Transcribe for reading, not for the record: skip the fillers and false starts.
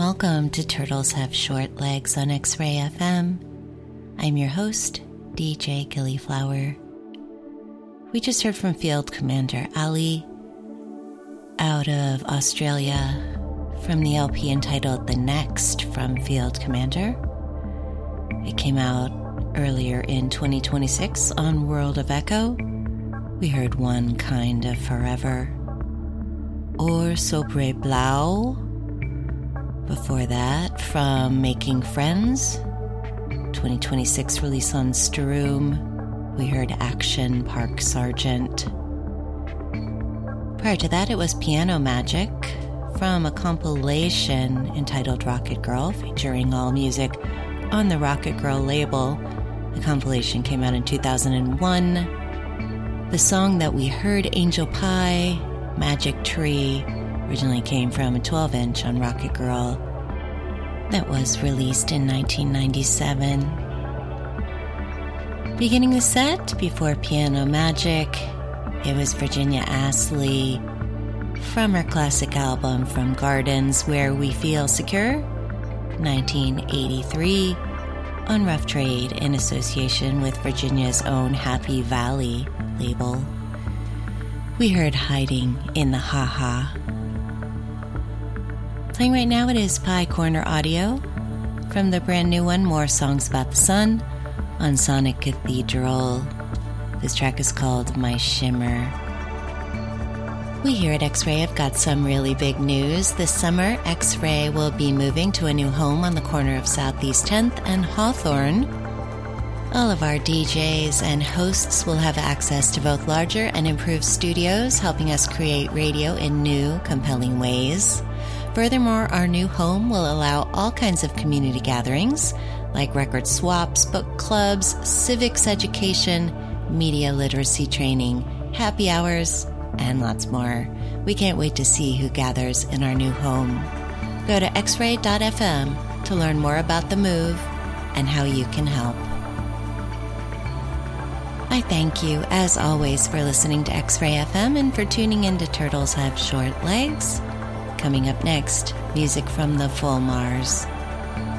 welcome to Turtles Have Short Legs on X-Ray FM. I'm your host, DJ Gillyflower. We just heard from Field Commander Ali out of Australia from the LP entitled The Next from Field Commander. It came out earlier in 2026 on World of Echo. We heard One Kind of Forever. Or Sobre Blau. Before that, from Making Friends, 2026 release on Stroom, we heard Action Park Sergeant. Prior to that, it was Piano Magic from a compilation entitled Rocket Girl, featuring all music on the Rocket Girl label. The compilation came out in 2001. The song that we heard, Angel Pie, Magic Tree, originally came from a 12-inch on Rocket Girl that was released in 1997. Beginning the set, before Piano Magic, it was Virginia Astley from her classic album From Gardens Where We Feel Secure, 1983, on Rough Trade in association with Virginia's own Happy Valley label. We heard Hiding in the Ha-Ha. Playing right now, it is Pie Corner Audio from the brand new one, More Songs About the Sun, on Sonic Cathedral. This track is called My Shimmer. We here at X-Ray have got some really big news. This summer, X-Ray will be moving to a new home on the corner of Southeast 10th and Hawthorne. All of our DJs and hosts will have access to both larger and improved studios, helping us create radio in new, compelling ways. Furthermore, our new home will allow all kinds of community gatherings, like record swaps, book clubs, civics education, media literacy training, happy hours, and lots more. We can't wait to see who gathers in our new home. Go to xray.fm to learn more about the move and how you can help. I thank you, as always, for listening to X-Ray FM and for tuning in to Turtles Have Short Legs. Coming up next, music from the Fulmars.